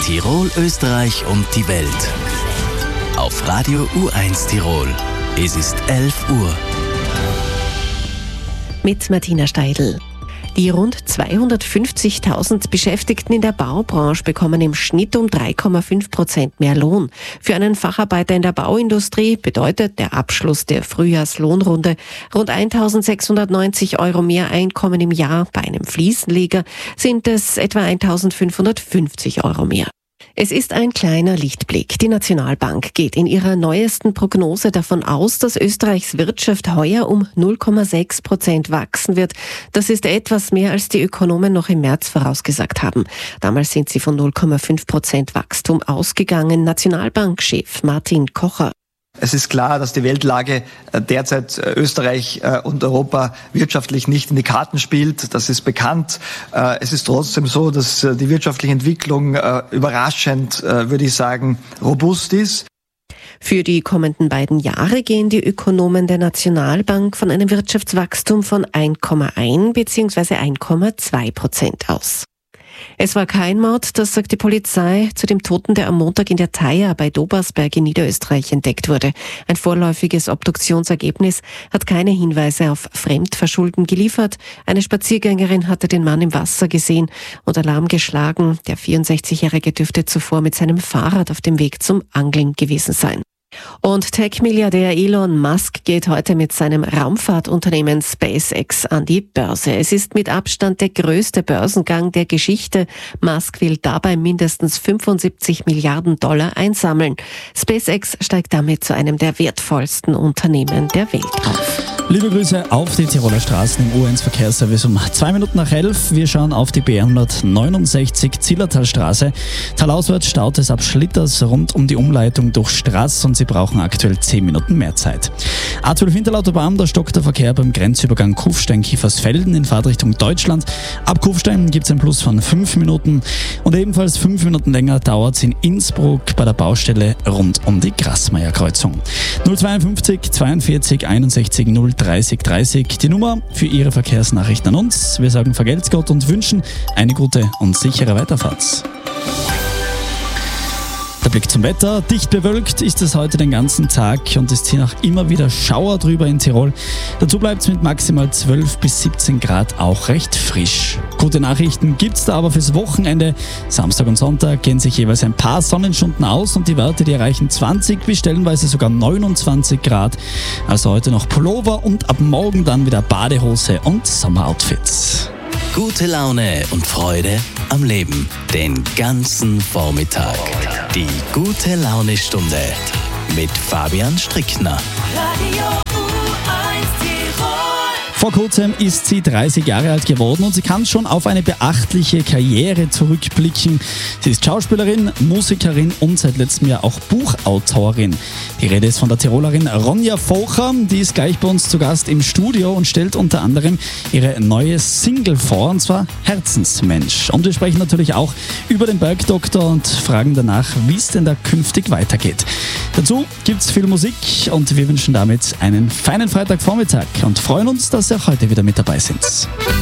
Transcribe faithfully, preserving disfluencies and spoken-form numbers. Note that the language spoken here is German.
Tirol, Österreich und die Welt. Auf Radio U eins Tirol. Es ist elf Uhr. Mit Martina Steidl. Die rund zweihundertfünfzigtausend Beschäftigten in der Baubranche bekommen im Schnitt um drei Komma fünf Prozent mehr Lohn. Für einen Facharbeiter in der Bauindustrie bedeutet der Abschluss der Frühjahrslohnrunde rund eintausendsechshundertneunzig Euro mehr Einkommen im Jahr. Bei einem Fliesenleger sind es etwa eintausendfünfhundertfünfzig Euro mehr. Es ist ein kleiner Lichtblick. Die Nationalbank geht in ihrer neuesten Prognose davon aus, dass Österreichs Wirtschaft heuer um null Komma sechs Prozent wachsen wird. Das ist etwas mehr, als die Ökonomen noch im März vorausgesagt haben. Damals sind sie von null Komma fünf Prozent Wachstum ausgegangen. Nationalbankchef Martin Kocher. Es ist klar, dass die Weltlage derzeit Österreich und Europa wirtschaftlich nicht in die Karten spielt. Das ist bekannt. Es ist trotzdem so, dass die wirtschaftliche Entwicklung überraschend, würde ich sagen, robust ist. Für die kommenden beiden Jahre gehen die Ökonomen der Nationalbank von einem Wirtschaftswachstum von eins Komma eins bzw. eins Komma zwei Prozent aus. Es war kein Mord, das sagt die Polizei, zu dem Toten, der am Montag in der Thaya bei Dobersberg in Niederösterreich entdeckt wurde. Ein vorläufiges Obduktionsergebnis hat keine Hinweise auf Fremdverschulden geliefert. Eine Spaziergängerin hatte den Mann im Wasser gesehen und Alarm geschlagen. Der vierundsechzigjährige dürfte zuvor mit seinem Fahrrad auf dem Weg zum Angeln gewesen sein. Und Tech-Milliardär Elon Musk geht heute mit seinem Raumfahrtunternehmen SpaceX an die Börse. Es ist mit Abstand der größte Börsengang der Geschichte. Musk will dabei mindestens fünfundsiebzig Milliarden Dollar einsammeln. SpaceX steigt damit zu einem der wertvollsten Unternehmen der Welt auf. Liebe Grüße auf die Tiroler Straßen im U eins Verkehrsservice um zwei Minuten nach elf. Wir schauen auf die B hundertneunundsechzig Zillertalstraße. Talauswärts staut es ab Schlitters rund um die Umleitung durch Straß und Sie brauchen aktuell zehn Minuten mehr Zeit. A zwölf Hinterlauterbahn, da stockt der Verkehr beim Grenzübergang Kufstein-Kiefersfelden in Fahrtrichtung Deutschland. Ab Kufstein gibt es einen Plus von fünf Minuten und ebenfalls fünf Minuten länger dauert es in Innsbruck bei der Baustelle rund um die Grassmeier-Kreuzung. null zweiundfünfzig zweiundvierzig einundsechzig null dreißig dreißig, die Nummer für Ihre Verkehrsnachrichten an uns. Wir sagen vergelt's Gott und wünschen eine gute und sichere Weiterfahrt. Der Blick zum Wetter. Dicht bewölkt ist es heute den ganzen Tag und es ziehen auch immer wieder Schauer drüber in Tirol. Dazu bleibt es mit maximal zwölf bis siebzehn Grad auch recht frisch. Gute Nachrichten gibt's da aber fürs Wochenende. Samstag und Sonntag gehen sich jeweils ein paar Sonnenstunden aus und die Werte, die erreichen zwanzig bis stellenweise sogar neunundzwanzig Grad. Also heute noch Pullover und ab morgen dann wieder Badehose und Sommeroutfits. Gute Laune und Freude am Leben. Den ganzen Vormittag. Die gute Laune-Stunde mit Fabian Strickner. Radio U eins Tirol. Vor kurzem ist sie dreißig Jahre alt geworden und sie kann schon auf eine beachtliche Karriere zurückblicken. Sie ist Schauspielerin, Musikerin und seit letztem Jahr auch Buchautorin. Die Rede ist von der Tirolerin Ronja Focher, die ist gleich bei uns zu Gast im Studio und stellt unter anderem ihre neue Single vor, und zwar Herzensmensch. Und wir sprechen natürlich auch über den Bergdoktor und fragen danach, wie es denn da künftig weitergeht. Dazu gibt's viel Musik und wir wünschen damit einen feinen Freitagvormittag und freuen uns, dass Sie auch heute wieder mit dabei sind.